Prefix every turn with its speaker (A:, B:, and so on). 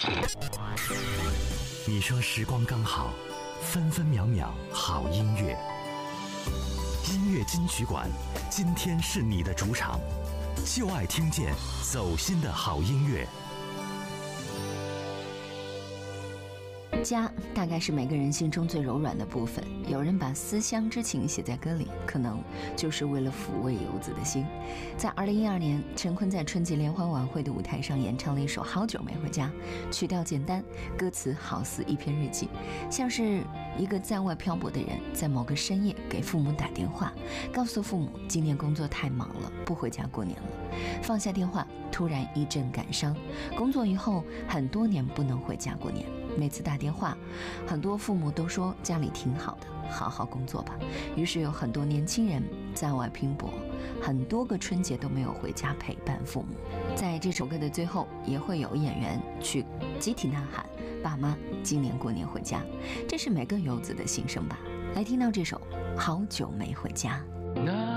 A: 你说时光刚好，分分秒秒好音乐。音乐金曲馆，今天是你的主场，就爱听见走心的好音乐。
B: 家大概是每个人心中最柔软的部分，有人把思乡之情写在歌里，可能就是为了抚慰游子的心。在2012年，陈坤在春节联欢晚会的舞台上演唱了一首《好久没回家》，曲调简单，歌词好似一篇日记，像是一个在外漂泊的人在某个深夜给父母打电话，告诉父母今年工作太忙了，不回家过年了。放下电话，突然一阵感伤，工作以后很多年不能回家过年，每次打电话，很多父母都说家里挺好的，好好工作吧。于是有很多年轻人在外拼搏，很多个春节都没有回家陪伴父母。在这首歌的最后，也会有演员去集体呐喊：爸妈，今年过年回家。这是每个游子的心声吧。来听到这首《好久没回家》。
C: 那